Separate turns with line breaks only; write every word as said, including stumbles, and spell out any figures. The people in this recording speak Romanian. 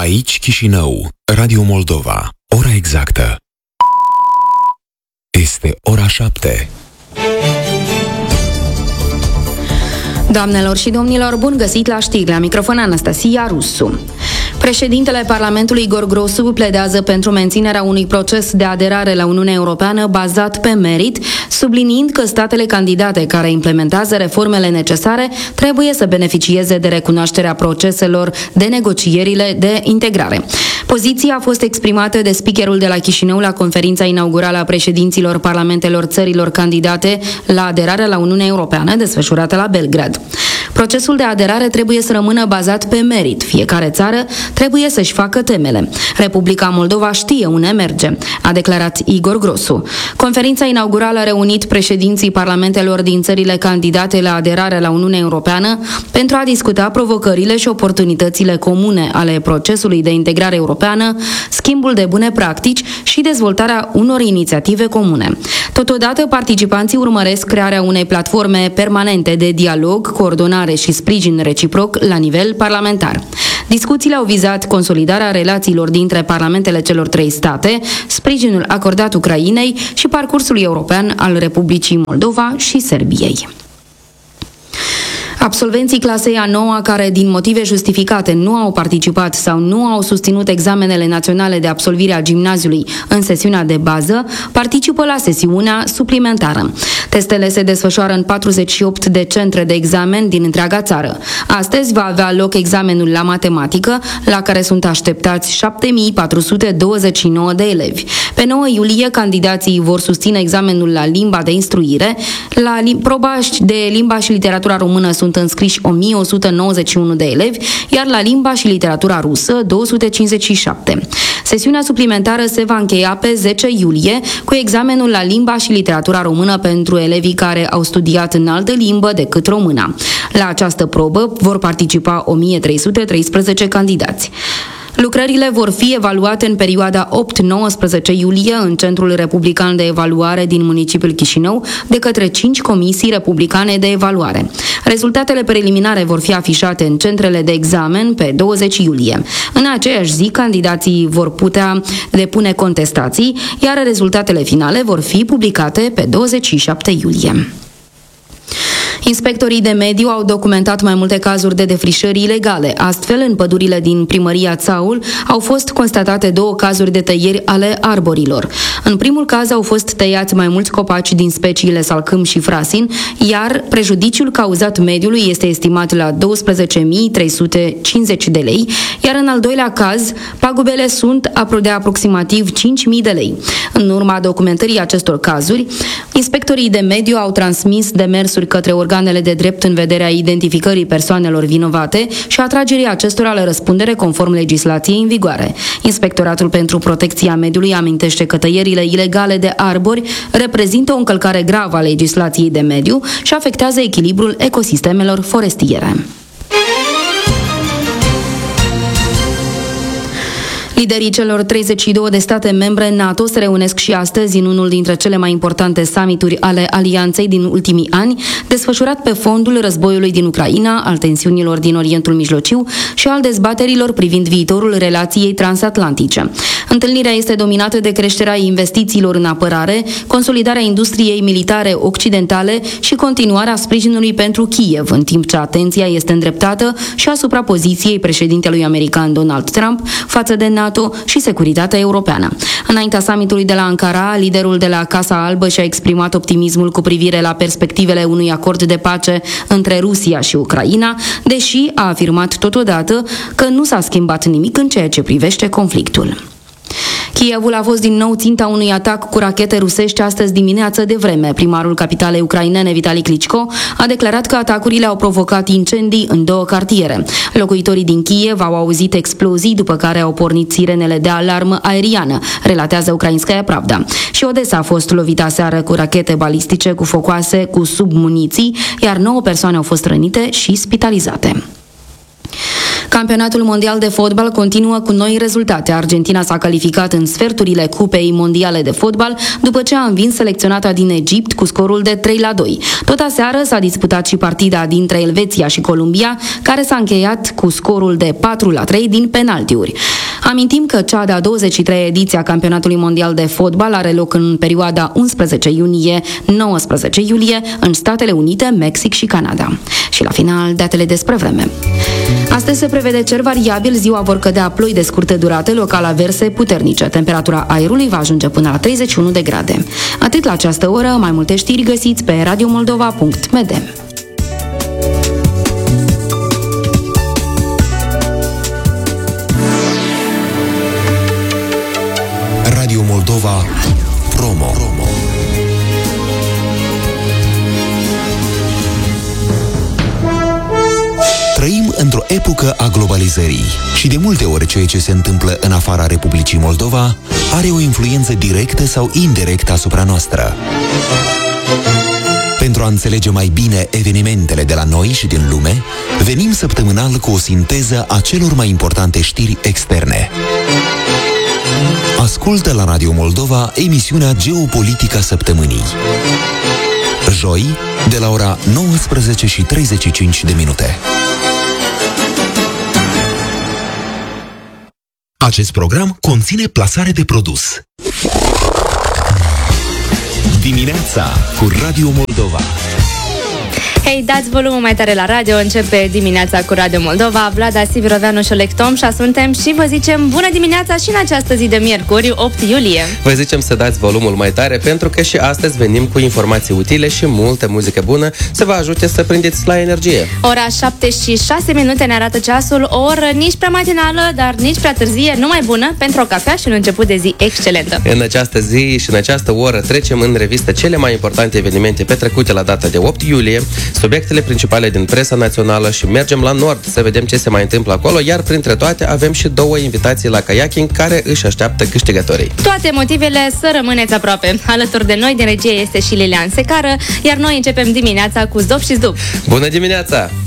Aici Chișinău, Radio Moldova. Ora exactă este ora șapte.
Doamnelor și domnilor, bun găsit la știri, la microfon Anastasia Rusu. Președintele Parlamentului Igor Grosu pledează pentru menținerea unui proces de aderare la Uniunea Europeană bazat pe merit, subliniind că statele candidate care implementează reformele necesare trebuie să beneficieze de recunoașterea proceselor de negocierile de integrare. Poziția a fost exprimată de speakerul de la Chișinău la conferința inaugurală a președinților parlamentelor țărilor candidate la aderarea la Uniunea Europeană, desfășurată la Belgrad. Procesul de aderare trebuie să rămână bazat pe merit. Fiecare țară trebuie să-și facă temele. Republica Moldova știe unde merge, a declarat Igor Grosu. Conferința inaugurală a reunit președinții parlamentelor din țările candidate la aderare la Uniunea Europeană pentru a discuta provocările și oportunitățile comune ale procesului de integrare europeană, schimbul de bune practici și dezvoltarea unor inițiative comune. Totodată, participanții urmăresc crearea unei platforme permanente de dialog, coordonare și sprijin reciproc la nivel parlamentar. Discuțiile au vizat consolidarea relațiilor dintre parlamentele celor trei state, sprijinul acordat Ucrainei și parcursul european al Republicii Moldova și Serbiei. Absolvenții clasei a noua care, din motive justificate, nu au participat sau nu au susținut examenele naționale de absolvire a gimnaziului în sesiunea de bază, participă la sesiunea suplimentară. Testele se desfășoară în patruzeci și opt de centre de examen din întreaga țară. Astăzi va avea loc examenul la matematică, la care sunt așteptați șapte mii patru sute douăzeci și nouă de elevi. Pe nouă iulie, candidații vor susține examenul la limba de instruire. La proba de limba și literatura română sunt înscriși o mie o sută nouăzeci și unu de elevi, iar la limba și literatura rusă două sute cincizeci și șapte. Sesiunea suplimentară se va încheia pe zece iulie cu examenul la limba și literatura română pentru elevii care au studiat în altă limbă decât româna. La această probă vor participa o mie trei sute treisprezece candidați. Lucrările vor fi evaluate în perioada opt-nouăsprezece iulie în Centrul Republican de Evaluare din municipiul Chișinău de către cinci comisii republicane de evaluare. Rezultatele preliminare vor fi afișate în centrele de examen pe douăzeci iulie. În aceeași zi, candidații vor putea depune contestații, iar rezultatele finale vor fi publicate pe douăzeci și șapte iulie. Inspectorii de mediu au documentat mai multe cazuri de defrișări ilegale. Astfel, în pădurile din primăria Țaul au fost constatate două cazuri de tăieri ale arborilor. În primul caz au fost tăiați mai mulți copaci din speciile salcâm și frasin, iar prejudiciul cauzat mediului este estimat la douăsprezece mii trei sute cincizeci de lei, iar în al doilea caz, pagubele sunt de aproximativ cinci mii de lei. În urma documentării acestor cazuri, inspectorii de mediu au transmis demersuri către organele de drept în vederea identificării persoanelor vinovate și atragerii acestora la răspundere conform legislației în vigoare. Inspectoratul pentru Protecția Mediului amintește că tăierile ilegale de arbori reprezintă o încălcare gravă a legislației de mediu și afectează echilibrul ecosistemelor forestiere. Liderii celor treizeci și două de state membre NATO se reunesc și astăzi în unul dintre cele mai importante summituri ale alianței din ultimii ani, desfășurat pe fondul războiului din Ucraina, al tensiunilor din Orientul Mijlociu și al dezbaterilor privind viitorul relației transatlantice. Întâlnirea este dominată de creșterea investițiilor în apărare, consolidarea industriei militare occidentale și continuarea sprijinului pentru Kiev, în timp ce atenția este îndreptată și asupra poziției președintelui american Donald Trump față de NATO și securitatea europeană. Înaintea summitului de la Ankara, liderul de la Casa Albă și-a exprimat optimismul cu privire la perspectivele unui acord de pace între Rusia și Ucraina, deși a afirmat totodată că nu s-a schimbat nimic în ceea ce privește conflictul. Kievul a fost din nou ținta unui atac cu rachete rusești astăzi dimineață de vreme. Primarul capitalei ucrainene, Vitali Klitschko, a declarat că atacurile au provocat incendii în două cartiere. Locuitorii din Kiev au auzit explozii, după care au pornit sirenele de alarmă aeriană, relatează Ukrainskaya Pravda. Și Odessa a fost lovită aseară cu rachete balistice cu focoase cu submuniții, iar nouă persoane au fost rănite și spitalizate. Campionatul mondial de fotbal continuă cu noi rezultate. Argentina s-a calificat în sferturile Cupei Mondiale de Fotbal după ce a învins selecționata din Egipt cu scorul de trei la doi. Tot aseară s-a disputat și partida dintre Elveția și Columbia, care s-a încheiat cu scorul de patru la trei din penaltiuri. Amintim că cea de-a douăzeci și treia ediție a Campionatului Mondial de Fotbal are loc în perioada unsprezece iunie - nouăsprezece iulie în Statele Unite, Mexic și Canada. Și la final, datele despre vreme. Astăzi se prevede cer variabil, ziua vor cădea ploi de scurtă durată, local averse puternice. Temperatura aerului va ajunge până la treizeci și unu de grade. Atât la această oră, mai multe știri găsiți pe radio moldova punct m d.
Radio Moldova Promo. Promo. Trăim într-o epocă a globalizării și de multe ori ceea ce se întâmplă în afara Republicii Moldova are o influență directă sau indirectă asupra noastră. Pentru a înțelege mai bine evenimentele de la noi și din lume, venim săptămânal cu o sinteză a celor mai importante știri externe. Ascultă la Radio Moldova emisiunea Geopolitica Săptămânii. Joi, de la ora nouăsprezece și treizeci și cinci de minute. Acest program conține plasare de produs. Dimineața cu Radio Moldova.
Hei, dați volumul mai tare la radio, începe dimineața cu Radio Moldova. Vlada Siviroveanu și Oleg Tomșa suntem și vă zicem bună dimineața și în această zi de miercuri, opt iulie.
Vă zicem să dați volumul mai tare pentru că și astăzi venim cu informații utile și multă muzică bună să vă ajute să prindeți la energie.
Ora șapte și șase minute ne arată ceasul, o oră nici prea matinală, dar nici prea târzie, numai bună pentru o cafea și un început de zi excelentă.
În această zi și în această oră trecem în revistă cele mai importante evenimente petrecute la data de opt iulie, subiectele principale din presa națională și mergem la nord să vedem ce se mai întâmplă acolo, iar printre toate avem și două invitații la kayaking care își așteaptă câștigătorii.
Toate motivele să rămâneți aproape. Alături de noi din regie este și Lilian Secară, iar noi începem dimineața cu Zdop și Zdup.
Bună dimineața!